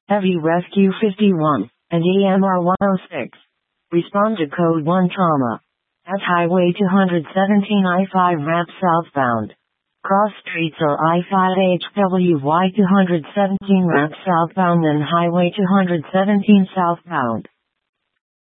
Heavy Rescue 51, and EMR 106. Respond to Code 1 Trauma. At Highway 217 I-5 ramp southbound. Cross streets are I-5 HWY 217 ramp southbound and Highway 217 southbound.